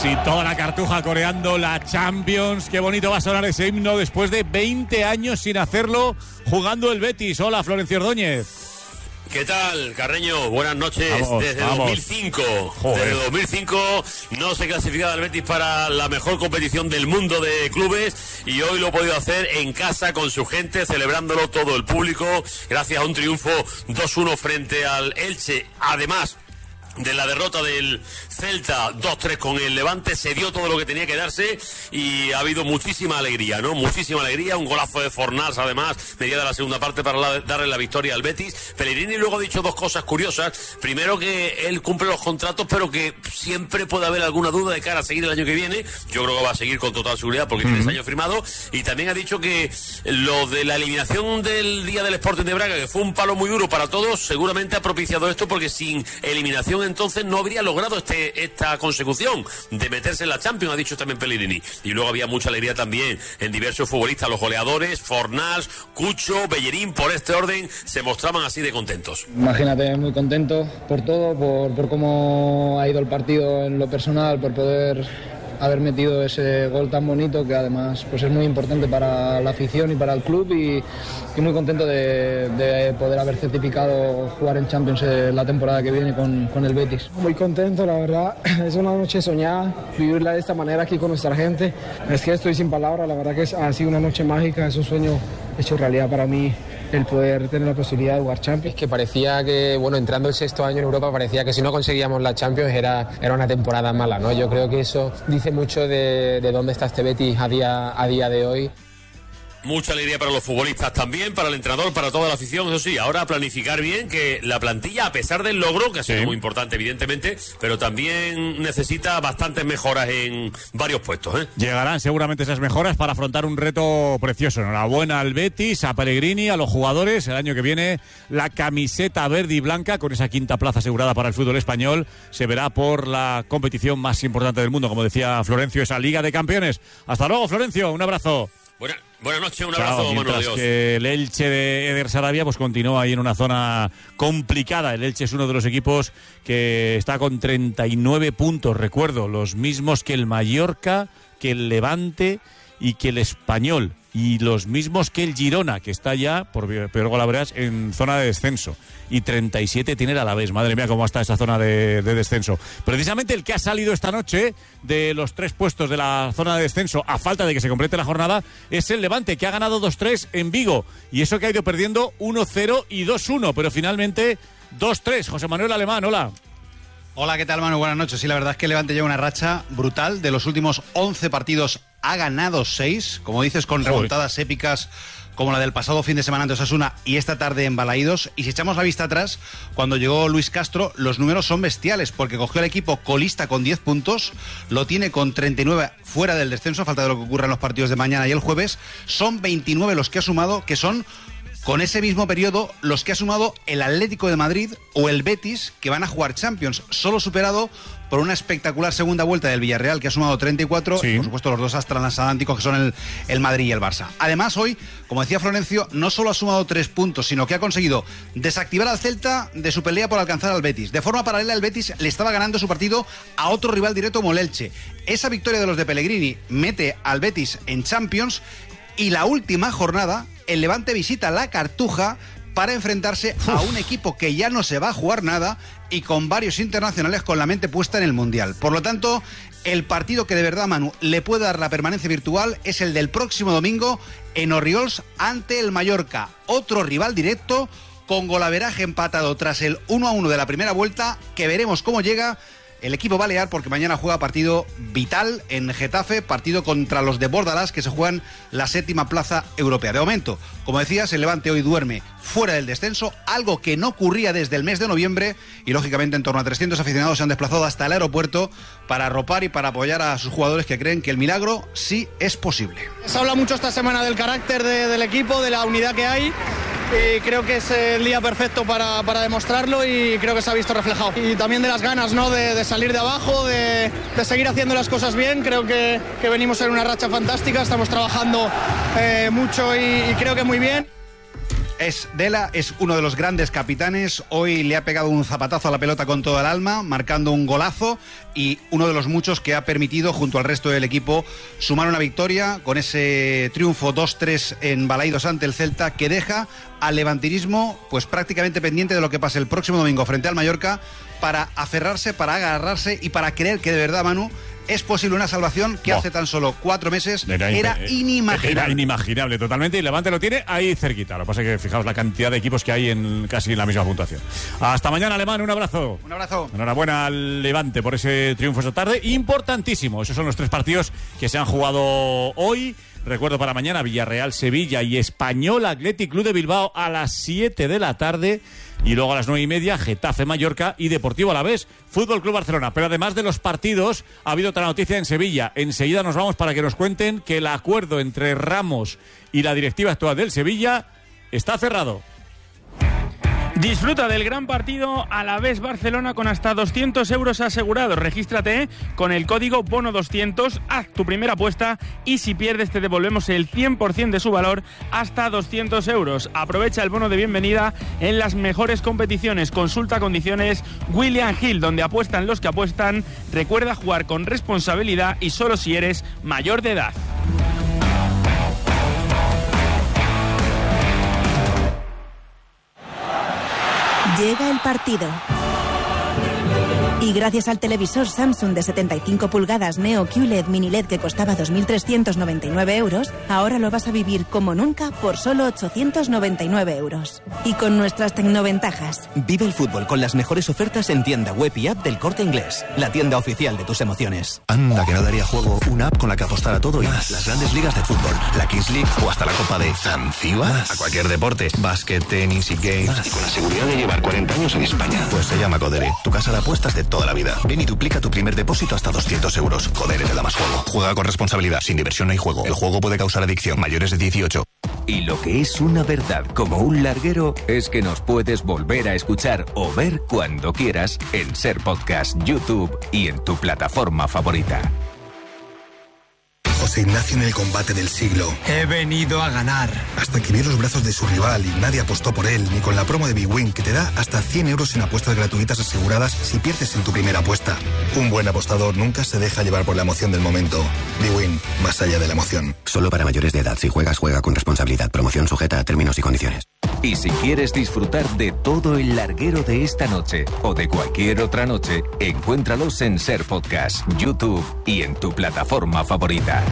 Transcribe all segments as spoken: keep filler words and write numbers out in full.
Y toda la Cartuja coreando la Champions. Qué bonito va a sonar ese himno después de veinte años sin hacerlo, jugando el Betis. Hola, Florencio Ordóñez. ¿Qué tal, Carreño? Buenas noches. Vamos, Desde vamos. dos mil cinco, Joder. desde dos mil cinco no se clasificaba el Betis para la mejor competición del mundo de clubes y hoy lo ha podido hacer en casa con su gente, celebrándolo todo el público, gracias a un triunfo dos uno frente al Elche. Además de la derrota del Celta dos tres con el Levante, se dio todo lo que tenía que darse y ha habido muchísima alegría, ¿no? Muchísima alegría, un golazo de Fornals además, media de la segunda parte para la, darle la victoria al Betis. Pellegrini luego ha dicho dos cosas curiosas. Primero, que él cumple los contratos, pero que siempre puede haber alguna duda de cara a seguir el año que viene. Yo creo que va a seguir con total seguridad porque uh-huh. tiene ese año firmado. Y también ha dicho que lo de la eliminación del día del Sporting de Braga, que fue un palo muy duro para todos, seguramente ha propiciado esto, porque sin eliminación entonces no habría logrado este, esta consecución de meterse en la Champions, ha dicho también Pellegrini. Y luego había mucha alegría también en diversos futbolistas, los goleadores, Fornals, Cucho, Bellerín, por este orden, se mostraban así de contentos. Imagínate, muy contento por todo, por, por cómo ha ido el partido en lo personal, por poder haber metido ese gol tan bonito, que además pues es muy importante para la afición y para el club, y, y muy contento de, de poder haber certificado jugar en Champions la temporada que viene con, con el Betis. Muy contento, la verdad, es una noche soñada, vivirla de esta manera aquí con nuestra gente. Es que estoy sin palabras, la verdad que es, ha sido una noche mágica, es un sueño hecho realidad para mí, el poder tener la posibilidad de jugar Champions. Que parecía que, bueno, entrando el sexto año en Europa, parecía que si no conseguíamos la Champions era, era una temporada mala, ¿no? Yo creo que eso dice mucho de, de dónde está este Betis a día, a día de hoy. Mucha alegría para los futbolistas también, para el entrenador, para toda la afición. Eso sí, ahora planificar bien que la plantilla, a pesar del logro, que ha sido sí. muy importante evidentemente, pero también necesita bastantes mejoras en varios puestos, ¿eh? Llegarán seguramente esas mejoras para afrontar un reto precioso. Enhorabuena al Betis, a Pellegrini, a los jugadores. El año que viene la camiseta verde y blanca, con esa quinta plaza asegurada para el fútbol español, se verá por la competición más importante del mundo, como decía Florencio, esa Liga de Campeones. Hasta luego, Florencio, un abrazo. Buena, buenas noches, un Chao, abrazo, mientras Manuel, que el Elche de Eder Sarabia pues continúa ahí en una zona complicada. El Elche es uno de los equipos que está con treinta y nueve puntos, recuerdo, los mismos que el Mallorca, que el Levante y que el Español, y los mismos que el Girona, que está ya, por peor golaveras, en zona de descenso, y treinta y siete tiene el Alavés. Madre mía, cómo está esa zona de, de descenso. Precisamente el que ha salido esta noche de los tres puestos de la zona de descenso, a falta de que se complete la jornada, es el Levante, que ha ganado dos tres en Vigo, y eso que ha ido perdiendo uno cero y dos uno, pero finalmente dos tres. José Manuel Alemán, hola. Hola, ¿qué tal, Manu? Buenas noches. Sí, la verdad es que el Levante lleva una racha brutal. De los últimos once partidos ha ganado seis, como dices, con remontadas épicas como la del pasado fin de semana ante Osasuna y esta tarde en Balaídos. Y si echamos la vista atrás, cuando llegó Luis Castro, los números son bestiales, porque cogió al equipo colista con diez puntos, lo tiene con treinta y nueve fuera del descenso, a falta de lo que ocurra en los partidos de mañana y el jueves. Son veintinueve los que ha sumado, que son, con ese mismo periodo, los que ha sumado el Atlético de Madrid o el Betis, que van a jugar Champions, solo superado por una espectacular segunda vuelta del Villarreal, que ha sumado treinta y cuatro, sí. y por supuesto los dos transatlánticos, que son el, el Madrid y el Barça. Además, hoy, como decía Florencio, no solo ha sumado tres puntos, sino que ha conseguido desactivar al Celta de su pelea por alcanzar al Betis. De forma paralela, el Betis le estaba ganando su partido a otro rival directo como el Elche. Esa victoria de los de Pellegrini mete al Betis en Champions, y la última jornada, el Levante visita la Cartuja para enfrentarse Uf. a un equipo que ya no se va a jugar nada y con varios internacionales con la mente puesta en el Mundial. Por lo tanto, el partido que de verdad, Manu, le puede dar la permanencia virtual es el del próximo domingo en Orriols ante el Mallorca. Otro rival directo con golaveraje empatado tras el uno a uno de la primera vuelta, que veremos cómo llega el equipo balear, porque mañana juega partido vital en Getafe, partido contra los de Bordalás, que se juegan la séptima plaza europea. De momento, como decías, el Levante hoy duerme fuera del descenso, algo que no ocurría desde el mes de noviembre, y lógicamente en torno a trescientos aficionados se han desplazado hasta el aeropuerto para arropar y para apoyar a sus jugadores, que creen que el milagro sí es posible. Se habla mucho esta semana del carácter de, del equipo, de la unidad que hay, y creo que es el día perfecto para, para demostrarlo, y creo que se ha visto reflejado. Y también de las ganas, ¿no?, de, de salir de abajo, de, de seguir haciendo las cosas bien. Creo que, que venimos en una racha fantástica, estamos trabajando eh, mucho y, y creo que muy bien. Es Dela, es uno de los grandes capitanes. Hoy le ha pegado un zapatazo a la pelota con toda el alma, marcando un golazo, y uno de los muchos que ha permitido, junto al resto del equipo, sumar una victoria con ese triunfo dos tres en Balaidos ante el Celta, que deja al levantinismo pues prácticamente pendiente de lo que pase el próximo domingo frente al Mallorca, para aferrarse, para agarrarse y para creer que de verdad, Manu, es posible una salvación que oh. hace tan solo cuatro meses era, era inimaginable. Era inimaginable totalmente, y Levante lo tiene ahí cerquita. Lo que pasa es que fijaos la cantidad de equipos que hay en casi en la misma puntuación. Hasta mañana, Alemán, un abrazo. Un abrazo. Enhorabuena al Levante por ese triunfo esta tarde, importantísimo. Esos son los tres partidos que se han jugado hoy. Recuerdo para mañana Villarreal, Sevilla y Español Athletic Club de Bilbao a las siete de la tarde. Y luego a las nueve y media, Getafe, Mallorca y Deportivo Alavés, Fútbol Club Barcelona. Pero además de los partidos, ha habido otra noticia en Sevilla. Enseguida nos vamos para que nos cuenten que el acuerdo entre Ramos y la directiva actual del Sevilla está cerrado. Disfruta del gran partido Alavés Barcelona con hasta doscientos euros asegurados. Regístrate con el código bono doscientos, haz tu primera apuesta y si pierdes te devolvemos el cien por ciento de su valor, hasta doscientos euros. Aprovecha el bono de bienvenida en las mejores competiciones. Consulta condiciones William Hill, donde apuestan los que apuestan. Recuerda jugar con responsabilidad y solo si eres mayor de edad. Llega el partido. Y gracias al televisor Samsung de setenta y cinco pulgadas Neo Q L E D Mini L E D que costaba dos mil trescientos noventa y nueve euros, ahora lo vas a vivir como nunca por solo ochocientos noventa y nueve euros. Y con nuestras tecnoventajas. Vive el fútbol con las mejores ofertas en tienda web y app del Corte Inglés, la tienda oficial de tus emociones. Anda, que no daría juego una app con la que apostar a todo y más. Las grandes ligas de fútbol, la Kings League o hasta la Copa de Zanzíbar. A cualquier deporte, básquet, tenis y games. Más. Y con la seguridad de llevar cuarenta años en España. Pues se llama Codere, tu casa de apuestas de toda la vida. Ven y duplica tu primer depósito hasta doscientos euros. Codere te da más juego. Juega con responsabilidad. Sin diversión no hay juego. El juego puede causar adicción. Mayores de dieciocho. Y lo que es una verdad como un larguero es que nos puedes volver a escuchar o ver cuando quieras en Ser Podcast, YouTube y en tu plataforma favorita. José Ignacio en el combate del siglo. He venido a ganar. Hasta que vio los brazos de su rival y nadie apostó por él, ni con la promo de BWin, que te da hasta cien euros en apuestas gratuitas aseguradas si pierdes en tu primera apuesta. Un buen apostador nunca se deja llevar por la emoción del momento. BWin, más allá de la emoción. Solo para mayores de edad. Si juegas, juega con responsabilidad. Promoción sujeta a términos y condiciones. Y si quieres disfrutar de todo el larguero de esta noche o de cualquier otra noche, encuéntralos en Ser Podcast, YouTube y en tu plataforma favorita.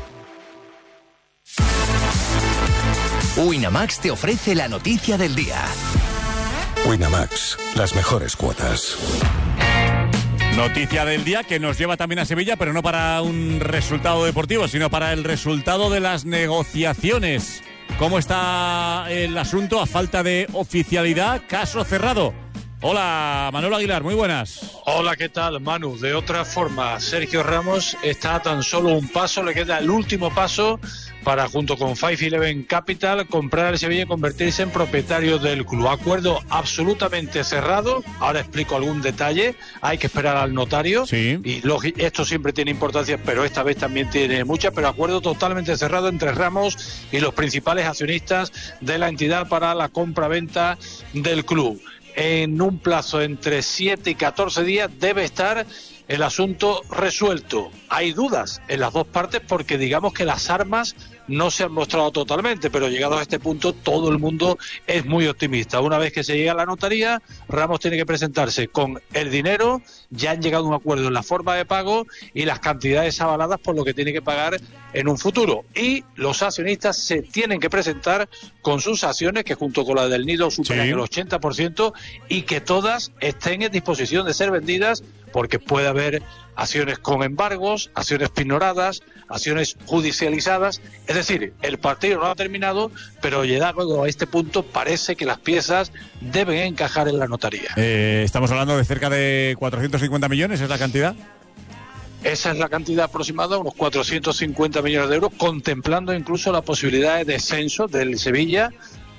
Winamax te ofrece la noticia del día. Winamax, las mejores cuotas. Noticia del día que nos lleva también a Sevilla, pero no para un resultado deportivo, sino para el resultado de las negociaciones. ¿Cómo está el asunto a falta de oficialidad? Caso cerrado. Hola, Manolo Aguilar, muy buenas. Hola, ¿qué tal, Manu? De otra forma, Sergio Ramos está a tan solo un paso, le queda el último paso para, junto con Five Eleven Capital, comprar el Sevilla y convertirse en propietario del club. Acuerdo absolutamente cerrado. Ahora explico algún detalle. Hay que esperar al notario. Sí. Y esto siempre tiene importancia, pero esta vez también tiene mucha. Pero acuerdo totalmente cerrado entre Ramos y los principales accionistas de la entidad para la compra-venta del club. En un plazo entre siete y catorce días debe estar el asunto resuelto. Hay dudas en las dos partes porque digamos que las armas no se han mostrado totalmente, pero llegados a este punto todo el mundo es muy optimista. Una vez que se llega a la notaría, Ramos tiene que presentarse con el dinero, ya han llegado a un acuerdo en la forma de pago y las cantidades avaladas por lo que tiene que pagar en un futuro. Y los accionistas se tienen que presentar con sus acciones, que junto con la del Nido superan sí. el ochenta por ciento, y que todas estén en disposición de ser vendidas, porque puede haber acciones con embargos, acciones pignoradas, acciones judicializadas. Es decir, el partido no ha terminado, pero llegado a este punto parece que las piezas deben encajar en la notaría. Eh, estamos hablando de cerca de cuatrocientos cincuenta millones, ¿es la cantidad? Esa es la cantidad aproximada, unos cuatrocientos cincuenta millones de euros, contemplando incluso la posibilidad de descenso del Sevilla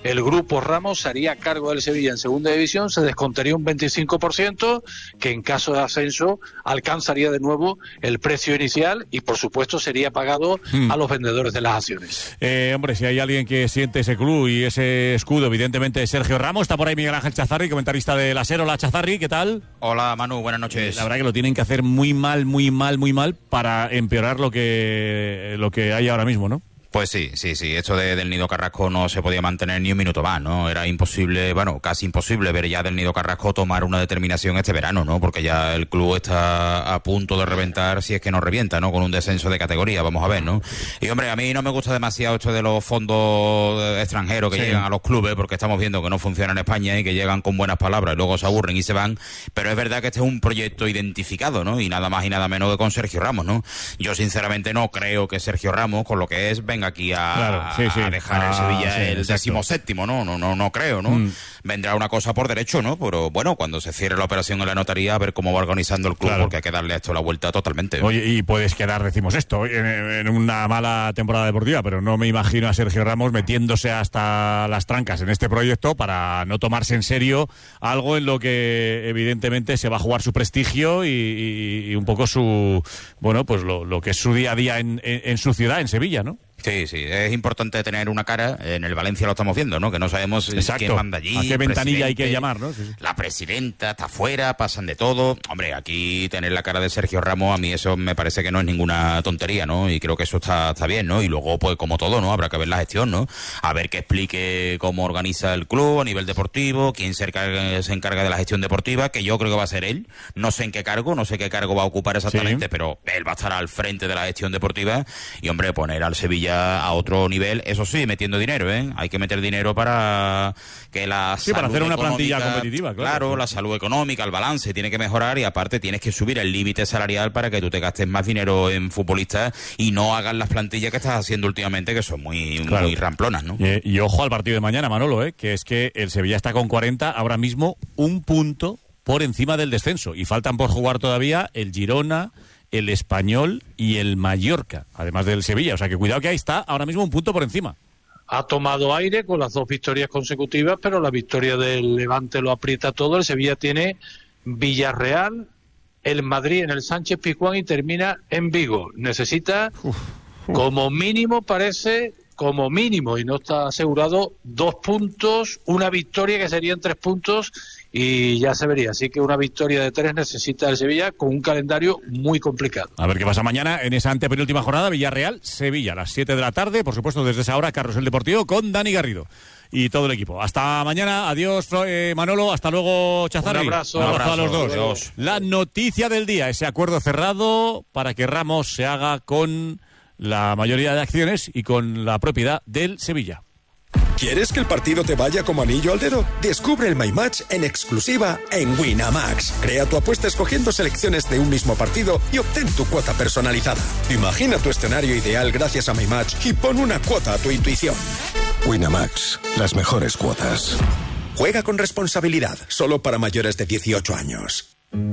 el Grupo Ramos se haría cargo del Sevilla en segunda división, se descontaría un veinticinco por ciento, que en caso de ascenso alcanzaría de nuevo el precio inicial y por supuesto sería pagado hmm. a los vendedores de las acciones. Eh, hombre, si hay alguien que siente ese club y ese escudo, evidentemente Sergio Ramos. Está por ahí Miguel Ángel Chazarri, comentarista del Asero. Hola, Chazarri, ¿qué tal? Hola, Manu, buenas noches. La verdad que lo tienen que hacer muy mal, muy mal, muy mal para empeorar lo que, lo que hay ahora mismo, ¿no? Pues sí, sí, sí. Esto de, del Nido Carrasco no se podía mantener ni un minuto más, ¿no? Era imposible, bueno, casi imposible ver ya del Nido Carrasco tomar una determinación este verano, ¿no? Porque ya el club está a punto de reventar, si es que no revienta, ¿no? Con un descenso de categoría, vamos a ver, ¿no? Y hombre, a mí no me gusta demasiado esto de los fondos extranjeros que sí. llegan a los clubes, porque estamos viendo que no funciona en España y que llegan con buenas palabras y luego se aburren y se van. Pero es verdad que este es un proyecto identificado, ¿no? Y nada más y nada menos que con Sergio Ramos, ¿no? Yo sinceramente no creo que Sergio Ramos, con lo que es, venga aquí a, claro, sí, sí. a dejar ah, el Sevilla sí, el decimoséptimo, ¿no? No, no, no creo, ¿no? Mm. Vendrá una cosa por derecho, ¿no? Pero bueno, cuando se cierre la operación en la notaría, a ver cómo va organizando el club, claro. porque hay que darle a esto la vuelta totalmente. Oye, y puedes quedar, decimos esto, en, en una mala temporada deportiva, pero no me imagino a Sergio Ramos metiéndose hasta las trancas en este proyecto para no tomarse en serio algo en lo que evidentemente se va a jugar su prestigio y, y, y un poco su, bueno, pues lo, lo que es su día a día en, en, en su ciudad, en Sevilla, ¿no? Sí, sí, es importante tener una cara. En el Valencia lo estamos viendo, ¿no? Que no sabemos Exacto. quién manda allí. A qué ventanilla hay que llamar, ¿no? Sí, sí. La presidenta está afuera, pasan de todo. Hombre, aquí tener la cara de Sergio Ramos, a mí eso me parece que no es ninguna tontería, ¿no? Y creo que eso está, está bien, ¿no? Y luego, pues como todo, ¿no? Habrá que ver la gestión, ¿no? A ver que explique cómo organiza el club a nivel deportivo, quién se encarga, se encarga de la gestión deportiva, que yo creo que va a ser él. No sé en qué cargo, no sé qué cargo va a ocupar exactamente, sí. pero él va a estar al frente de la gestión deportiva y, hombre, poner al Sevilla a otro nivel, eso sí, metiendo dinero, ¿eh? Hay que meter dinero para que la sí, para hacer una plantilla competitiva, claro. Claro, la salud económica, el balance tiene que mejorar y aparte tienes que subir el límite salarial para que tú te gastes más dinero en futbolistas y no hagas las plantillas que estás haciendo últimamente, que son muy, claro. muy ramplonas, ¿no? Y, y ojo al partido de mañana, Manolo, ¿eh? Que es que el Sevilla está con cuarenta, ahora mismo un punto por encima del descenso y faltan por jugar todavía el Girona, el Español y el Mallorca, además del Sevilla. O sea que cuidado que ahí está ahora mismo un punto por encima. Ha tomado aire con las dos victorias consecutivas, pero la victoria del Levante lo aprieta todo. El Sevilla tiene Villarreal, el Madrid en el Sánchez Pizjuán y termina en Vigo. Necesita, uf, uf. como mínimo, parece... como mínimo, y no está asegurado, dos puntos, una victoria que serían tres puntos y ya se vería. Así que una victoria de tres necesita el Sevilla con un calendario muy complicado. A ver qué pasa mañana en esa antepenúltima jornada, Villarreal-Sevilla, a las siete de la tarde. Por supuesto, desde esa hora, Carrusel Deportivo con Dani Garrido y todo el equipo. Hasta mañana, adiós eh, Manolo, hasta luego Chazarri. Un abrazo, un abrazo, abrazo a los dos. Adiós. La noticia del día, ese acuerdo cerrado para que Ramos se haga con la mayoría de acciones y con la propiedad del Sevilla. ¿Quieres que el partido te vaya como anillo al dedo? Descubre el My Match en exclusiva en Winamax. Crea tu apuesta escogiendo selecciones de un mismo partido y obtén tu cuota personalizada. Imagina tu escenario ideal gracias a My Match y pon una cuota a tu intuición. Winamax, las mejores cuotas. Juega con responsabilidad, solo para mayores de dieciocho años.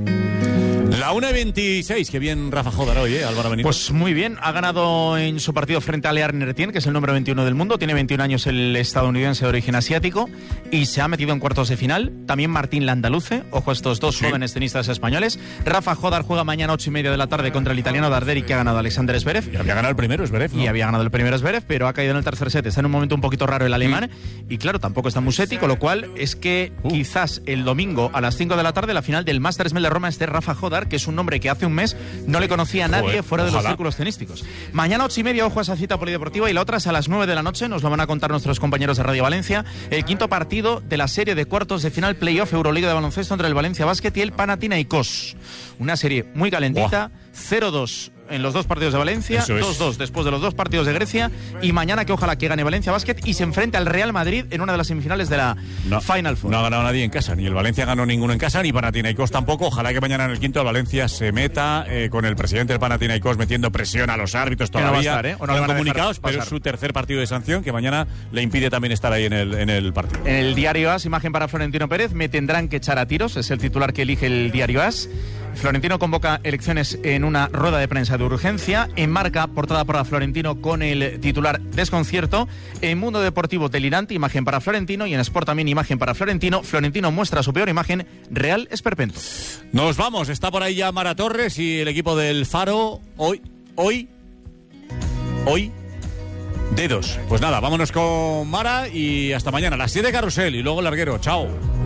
La una y veintiséis, qué bien Rafa Jodar hoy, ¿eh, Álvaro Benito? Pues muy bien, ha ganado en su partido frente a Lear Nertien, que es el número veintiuno del mundo, tiene veintiún años el estadounidense de origen asiático y se ha metido en cuartos de final. También Martín Landaluce, ojo a estos dos sí. jóvenes tenistas españoles. Rafa Jodar juega mañana ocho y media de la tarde contra el italiano Darderi, que ha ganado Alexander Zverev. Y había ganado el primero Zverev, ¿no? Y había ganado el primero Zverev, pero ha caído en el tercer set. Está en un momento un poquito raro el alemán mm. y claro, tampoco está Musetti, con lo cual es que uh. quizás el domingo a las cinco de la tarde la final del Masters mil de Roma esté Rafa Jodar, que es un nombre que hace un mes no le conocía a nadie Joder, fuera de ojalá. los círculos tenísticos. Mañana ocho y media, ojo a esa cita polideportiva, y la otra es a las nueve de la noche, nos lo van a contar nuestros compañeros de Radio Valencia, el quinto partido de la serie de cuartos de final playoff Euroliga de baloncesto entre el Valencia Basket y el Panathinaikos. Una serie muy calentita, cero dos en los dos partidos de Valencia, dos dos después de los dos partidos de Grecia, y mañana que ojalá que gane Valencia Basket y se enfrente al Real Madrid en una de las semifinales de la no, Final Four. No ha ganado nadie en casa, ni el Valencia ganó ninguno en casa, ni Panathinaikos tampoco. Ojalá que mañana en el quinto el Valencia se meta eh, con el presidente del Panathinaikos metiendo presión a los árbitros todavía. No va a estar, ¿eh? O no le van a comunicados, pero es su tercer partido de sanción que mañana le impide también estar ahí en el, en el partido. En el diario AS, imagen para Florentino Pérez, me tendrán que echar a tiros, es el titular que elige el diario AS. Florentino convoca elecciones en una rueda de prensa de urgencia. En Marca, portada para Florentino con el titular Desconcierto. En Mundo Deportivo, delirante, imagen para Florentino. Y en Sport también imagen para Florentino. Florentino muestra su peor imagen, real esperpento. Nos vamos, está por ahí ya Mara Torres y el equipo del Faro. Hoy, hoy, hoy... dedos. Pues nada, vámonos con Mara y hasta mañana. A las siete Carrusel y luego Larguero. Chao.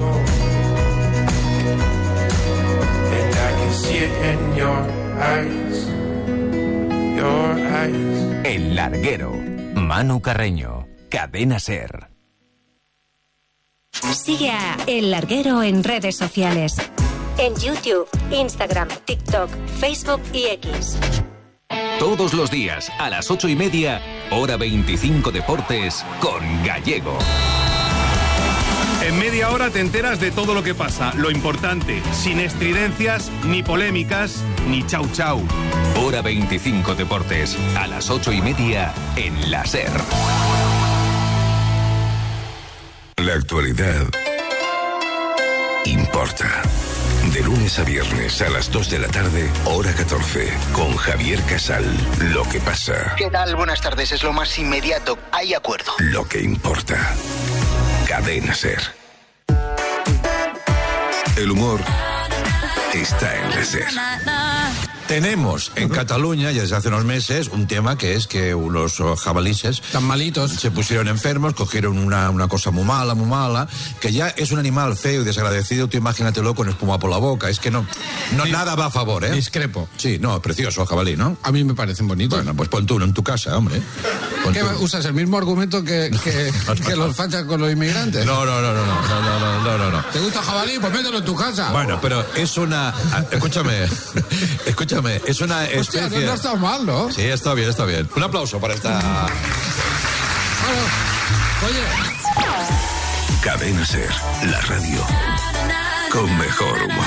El Larguero. Manu Carreño. Cadena SER. Sigue a El Larguero en redes sociales. En YouTube, Instagram, TikTok, Facebook y X. Todos los días, a las ocho y media, hora veinticinco Deportes, con Gallego. En media hora te enteras de todo lo que pasa, lo importante, sin estridencias, ni polémicas, ni chau chau. Hora veinticinco Deportes, a las ocho y media, en la SER. La actualidad importa. De lunes a viernes a las dos de la tarde, hora catorce, con Javier Casal. Lo que pasa. ¿Qué tal? Buenas tardes, es lo más inmediato. Hay acuerdo. Lo que importa. Cadena SER. El humor está en la SER. Tenemos en Cataluña, ya desde hace unos meses, un tema que es que unos jabalíes tan malitos se pusieron enfermos, cogieron una, una cosa muy mala, muy mala, que ya es un animal feo y desagradecido. Tú imagínatelo con espuma por la boca. Es que no, no nada va a favor, ¿eh? Discrepo. Sí, no, precioso jabalí, ¿no? A mí me parecen bonitos. Bueno, pues pon tú uno en tu casa, hombre. Pon ¿Qué tú. usas el mismo argumento que, que, no, no, que los fachas con los inmigrantes? No, no, no, no, no, no, no, no, no, no. ¿Te gusta jabalí? Pues mételo en tu casa. Bueno, pero es una... Escúchame, escúchame, es una especie... Hostia, no, no está mal, ¿no? Sí, está bien, está bien. Un aplauso para esta... Bueno, oye... Cadena SER, la radio con mejor humor.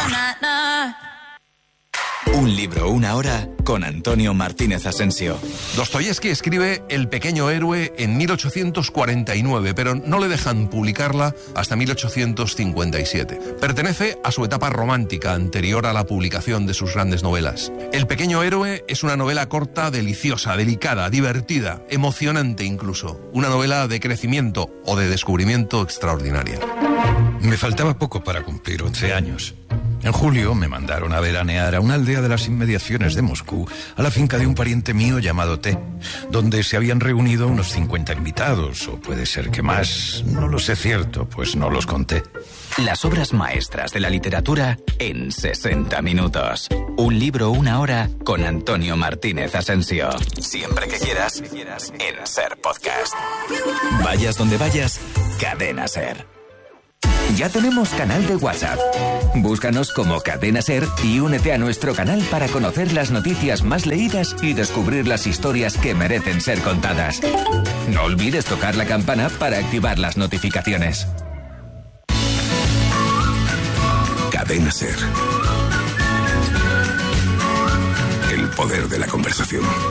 Un libro, una hora, con Antonio Martínez Asensio. Dostoyevski escribe El pequeño héroe en mil ochocientos cuarenta y nueve, pero no le dejan publicarla hasta mil ochocientos cincuenta y siete. Pertenece a su etapa romántica, anterior a la publicación de sus grandes novelas. El pequeño héroe es una novela corta, deliciosa, delicada, divertida, emocionante incluso. Una novela de crecimiento o de descubrimiento extraordinaria. Me faltaba poco para cumplir once años. En julio me mandaron a veranear a una aldea de las inmediaciones de Moscú, a la finca de un pariente mío llamado T, donde se habían reunido unos cincuenta invitados, o puede ser que más, no lo sé cierto, pues no los conté. Las obras maestras de la literatura en sesenta minutos. Un libro, una hora, con Antonio Martínez Asensio. Siempre que quieras, en SER Podcast. Vayas donde vayas, Cadena SER. Ya tenemos canal de WhatsApp. Búscanos como Cadena SER y únete a nuestro canal para conocer las noticias más leídas y descubrir las historias que merecen ser contadas. No olvides tocar la campana para activar las notificaciones. Cadena SER. El poder de la conversación.